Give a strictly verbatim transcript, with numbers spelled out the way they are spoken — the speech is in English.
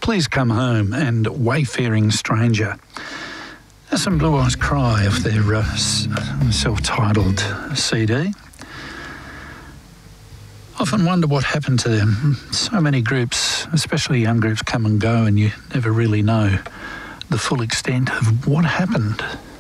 Please Come Home and Wayfaring Stranger. That's some Blue Eyes Cry off their uh, self-titled C D. Often wonder what happened to them. So many groups, especially young groups, come and go and you never really know the full extent of what happened.